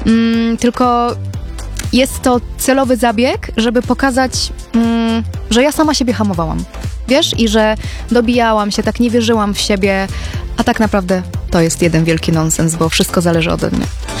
tylko jest to celowy zabieg, żeby pokazać, że ja sama siebie hamowałam. Wiesz? I że dobijałam się, tak nie wierzyłam w siebie, a tak naprawdę to jest jeden wielki nonsens, bo wszystko zależy ode mnie.